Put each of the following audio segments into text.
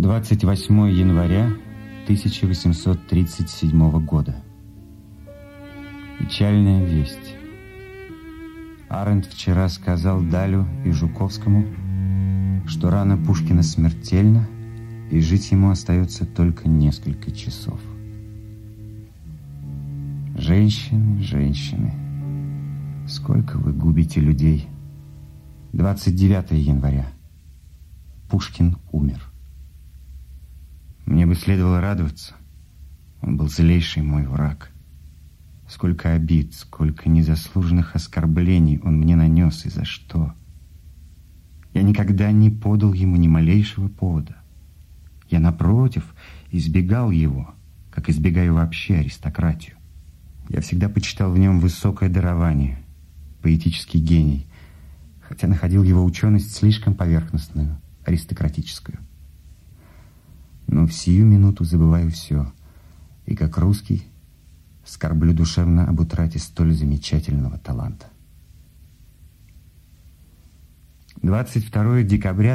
28 января 1837 года. Печальная весть. Арендт вчера сказал Далю и Жуковскому, что рана Пушкина смертельна, и жить ему остается только несколько часов. Женщины, женщины, сколько вы губите людей. 29 января. Пушкин умер. Мне бы следовало радоваться. Он был злейший мой враг. Сколько обид, сколько незаслуженных оскорблений он мне нанес, и за что? Я никогда не подал ему ни малейшего повода. Я, напротив, избегал его, как избегаю вообще аристократию. Я всегда почитал в нем высокое дарование, поэтический гений, хотя находил его ученость слишком поверхностную, аристократическую. Но в сию минуту забываю все, и как русский скорблю душевно об утрате столь замечательного таланта. 22 декабря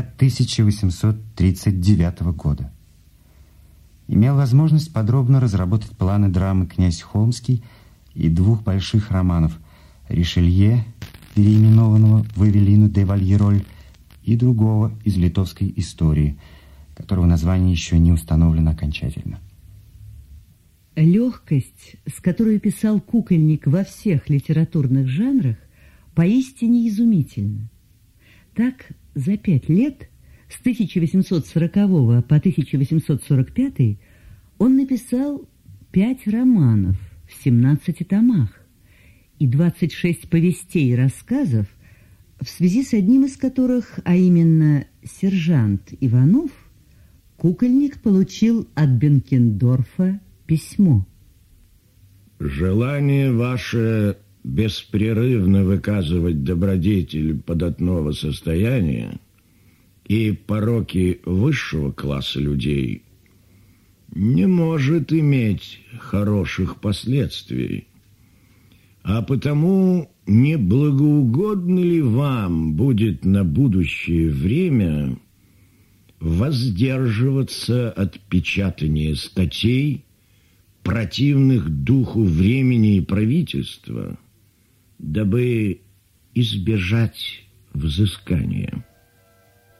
1839 года. Имел возможность подробно разработать планы драмы «Князь Холмский» и двух больших романов «Ришелье», переименованного в «Эвелину де Вальероль», и другого из литовской истории, которого название еще не установлено окончательно. Легкость, с которой писал Кукольник во всех литературных жанрах, поистине изумительна. Так, за 5 лет, с 1840 по 1845, он написал 5 романов в 17 томах и 26 повестей и рассказов, в связи с одним из которых, а именно «Сержант Иванов», Кукольник получил от Бенкендорфа письмо. Желание ваше беспрерывно выказывать добродетель податного состояния и пороки высшего класса людей не может иметь хороших последствий. А потому не благоугодно ли вам будет на будущее время воздерживаться от печатания статей, противных духу времени и правительства, дабы избежать взыскания?